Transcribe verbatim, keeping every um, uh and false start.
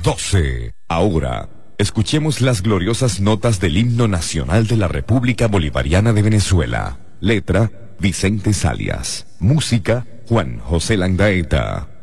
doce. Ahora, escuchemos las gloriosas notas del himno nacional de la República Bolivariana de Venezuela. Letra, Vicente Salias. Música, Juan José Landaeta.